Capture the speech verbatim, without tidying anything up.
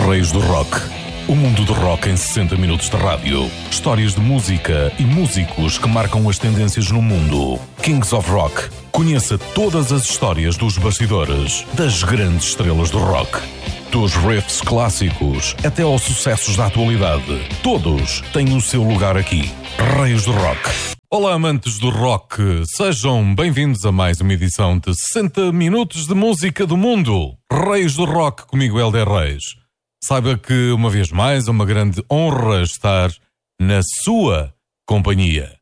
Reis do Rock. O mundo do rock em sessenta minutos de rádio. Histórias de música e músicos que marcam as tendências no mundo. Kings of Rock. Conheça todas as histórias dos bastidores das grandes estrelas do rock. Dos riffs clássicos até aos sucessos da atualidade. Todos têm o seu lugar aqui. Reis do Rock. Olá, amantes do rock. Sejam bem-vindos a mais uma edição de sessenta minutos de música do mundo. Reis do Rock, comigo, Helder Reis. Saiba que, uma vez mais, é uma grande honra estar na sua companhia.